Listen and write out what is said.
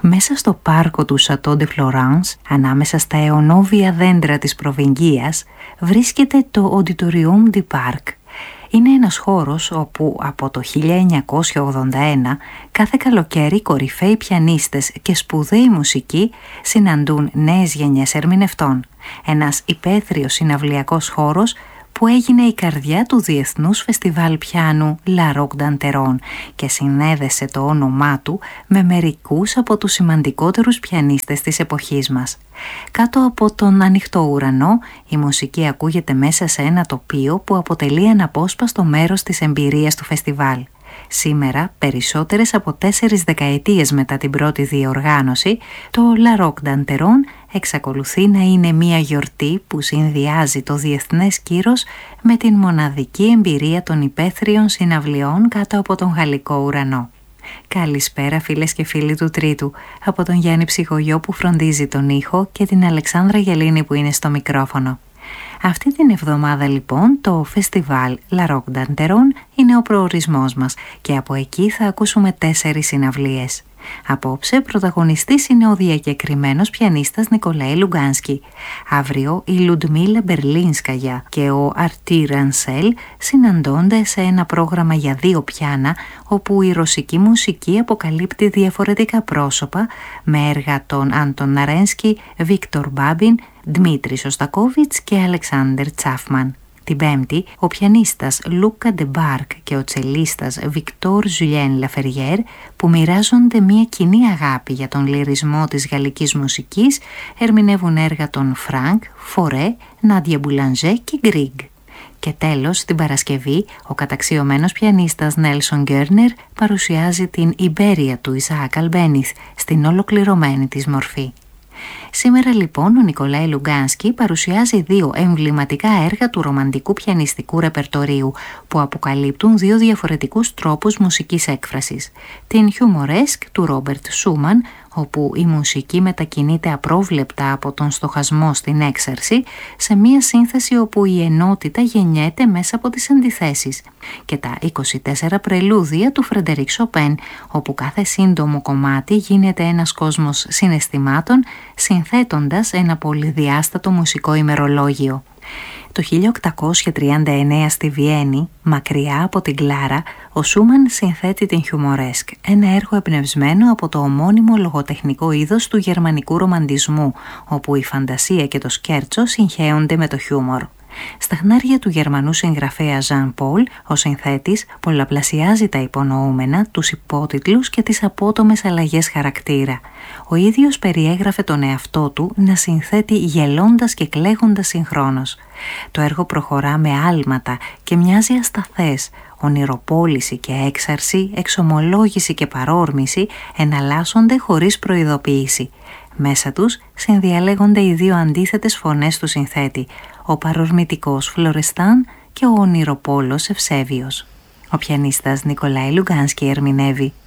Μέσα στο πάρκο του Château de Florence, ανάμεσα στα αιωνόβια δέντρα της Προβεγγίας, βρίσκεται το Auditorium du Parc. Είναι ένας χώρος όπου από το 1981 κάθε καλοκαίρι κορυφαίοι πιανίστες και σπουδαίοι μουσικοί συναντούν νέες γενιές ερμηνευτών. Ένας υπαίθριος συναυλιακός χώρος που έγινε η καρδιά του Διεθνούς Φεστιβάλ Πιάνου La Roque d'Anteron και συνέδεσε το όνομά του με μερικούς από τους σημαντικότερους πιανίστες της εποχής μας. Κάτω από τον ανοιχτό ουρανό, η μουσική ακούγεται μέσα σε ένα τοπίο που αποτελεί αναπόσπαστο μέρος της εμπειρίας του φεστιβάλ. Σήμερα, περισσότερες από 4 δεκαετίες μετά την πρώτη διοργάνωση, το La Roque d'Anteron εξακολουθεί να είναι μια γιορτή που συνδυάζει το διεθνές κύρος με την μοναδική εμπειρία των υπαίθριων συναυλιών κάτω από τον γαλλικό ουρανό. Καλησπέρα φίλες και φίλοι του Τρίτου, από τον Γιάννη Ψυχογειό που φροντίζει τον ήχο και την Αλεξάνδρα Γελίνη που είναι στο μικρόφωνο. Αυτή την εβδομάδα λοιπόν το φεστιβάλ La Roque d'Anteron είναι ο προορισμός μας και από εκεί θα ακούσουμε 4 συναυλίες. Απόψε πρωταγωνιστής είναι ο διακεκριμένος πιανίστας Νικολάη Λουγκάνσκι. Αύριο η Λουντμίλα Μπερλίνσκαγια και ο Αρτί Ρανσέλ συναντώνται σε ένα πρόγραμμα για 2 πιάνα όπου η ρωσική μουσική αποκαλύπτει διαφορετικά πρόσωπα με έργα των Άντων Ναρένσκι, Βίκτορ Μπάμπιν, Δημήτρη Σωστακόβιτς και Αλεξάνδερ Τσάφμαν. Την Πέμπτη, ο πιανίστας Λούκα Ντεμπάρκ και ο τσελίστας Βικτόρ Ζουλιέν Λαφεριέρ, που μοιράζονται μια κοινή αγάπη για τον λυρισμό της γαλλικής μουσικής, ερμηνεύουν έργα των Φρανκ, Φορέ, Νάντια Μπουλανζέ και Γκρίγκ. Και τέλος, την Παρασκευή, ο καταξιωμένος πιανίστας Νέλσον Γκέρνερ παρουσιάζει την Ιμπέρια του Ισαάκ Αλμπένιθ στην ολοκληρωμένη της μορφή. Σήμερα λοιπόν ο Νικολάη Λουγκάνσκι παρουσιάζει 2 εμβληματικά έργα του ρομαντικού πιανιστικού ρεπερτορίου που αποκαλύπτουν 2 διαφορετικούς τρόπους μουσικής έκφρασης. Την Humoresque του Ρόμπερτ Σούμαν, όπου η μουσική μετακινείται απρόβλεπτα από τον στοχασμό στην έξαρση σε μία σύνθεση όπου η ενότητα γεννιέται μέσα από τις αντιθέσεις, και τα 24 πρελούδια του Φρεντερίκ Σοπέν, όπου κάθε σύντομο κομμάτι γίνεται ένας κόσμος συναισθημάτων συνθέτοντας ένα πολυδιάστατο μουσικό ημερολόγιο. Το 1839 στη Βιέννη, μακριά από την Κλάρα, ο Σούμαν συνθέτει την Humoresque, ένα έργο εμπνευσμένο από το ομώνυμο λογοτεχνικό είδος του γερμανικού ρομαντισμού, όπου η φαντασία και το σκέρτσο συγχέονται με το χιούμορ. Στα χνάρια του Γερμανού συγγραφέα Ζαν Πολ, ο συνθέτης πολλαπλασιάζει τα υπονοούμενα, τους υπότιτλους και τις απότομες αλλαγές χαρακτήρα. Ο ίδιος περιέγραφε τον εαυτό του να συνθέτει γελώντας και κλαίγοντας συγχρόνως. Το έργο προχωρά με άλματα και μοιάζει ασταθές. Ονειροπόληση και έξαρση, εξομολόγηση και παρόρμηση εναλλάσσονται χωρίς προειδοποίηση. Μέσα τους συνδιαλέγονται οι 2 αντίθετες φωνές του συνθέτη, ο παρορμητικός Φλωρεστάν και ο ονειροπόλος Ευσέβιος. Ο πιανίστας Νικολάη Λουγκάνσκι ερμηνεύει